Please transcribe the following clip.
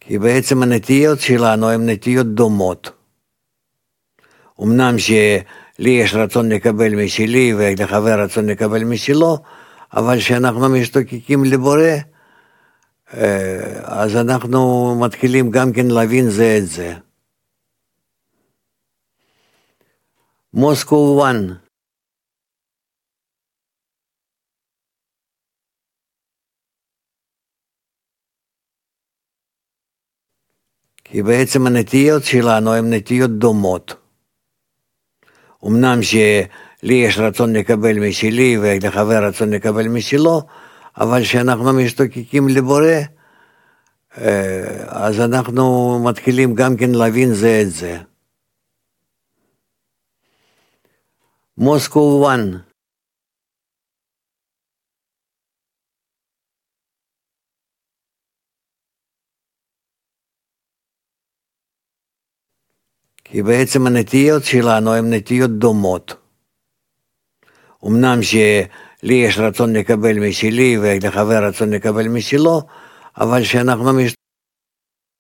כי בעצם הנטיות שלנו הן נטיות דומות. אמנם שלי יש רצון לקבל משלי ולחבר רצון לקבל משלו, אבל כשאנחנו משתוקקים לבורא, אז אנחנו מתחילים גם כן להבין זה את זה. מוסקו 1. כי בעצם הנטיות שלנו הן נטיות דומות. אמנם שלי יש רצון לקבל משלי ולחבר רצון לקבל משלו, אבל כשאנחנו משתוקקים לבורא, אז אנחנו מתחילים גם כן להבין זה את זה. מוסקו 1. כי בעצם הנטיות שלנו הן נטיות דומות. אמנם שלי יש רצון לקבל משלי ולחבר רצון לקבל משלו, אבל כשאנחנו